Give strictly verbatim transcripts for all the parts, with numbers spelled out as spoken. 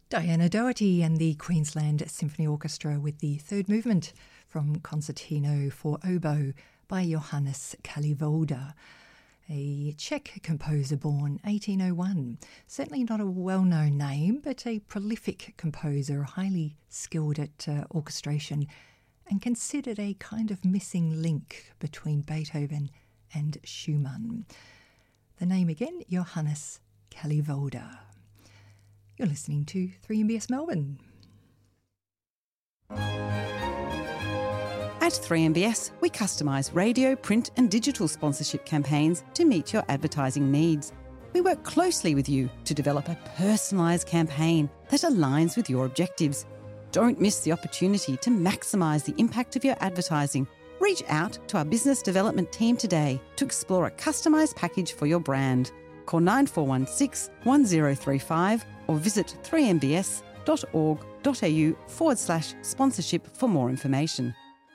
Diana Doherty and the Queensland Symphony Orchestra with the third movement from Concertino for Oboe by Johannes Kalivolda, a Czech composer born eighteen oh one. Certainly not a well-known name, but a prolific composer, highly skilled at uh, orchestration and considered a kind of missing link between Beethoven and Schumann. The name again, Johannes Kalivolda. You're listening to three M B S Melbourne. At three M B S, we customise radio, print and digital sponsorship campaigns to meet your advertising needs. We work closely with you to develop a personalised campaign that aligns with your objectives. Don't miss the opportunity to maximise the impact of your advertising. Reach out to our business development team today to explore a customised package for your brand. Call nine four one six, one zero three five or visit three m b s dot org dot a u forward slash sponsorship for more information.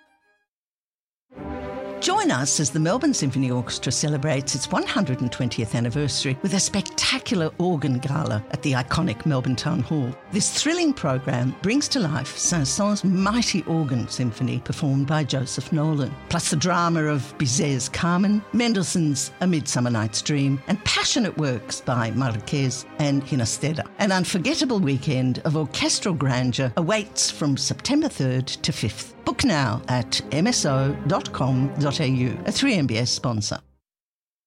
Join us as the Melbourne Symphony Orchestra celebrates its one hundred twentieth anniversary with a spectacular organ gala at the iconic Melbourne Town Hall. This thrilling program brings to life Saint-Saëns' mighty organ symphony performed by Joseph Nolan, plus the drama of Bizet's Carmen, Mendelssohn's A Midsummer Night's Dream, and passionate works by Marquez and Ginastera. An unforgettable weekend of orchestral grandeur awaits from September third to fifth. Book now at m s o dot com dot a u, a three M B S sponsor.